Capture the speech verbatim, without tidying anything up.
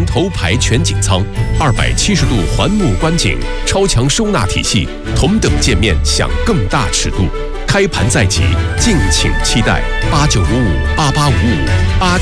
头排全景舱，二百七十度环幕观景，超强收纳体系，同等界面享更大尺度。开盘在即，敬请期待八九五五八八五五八。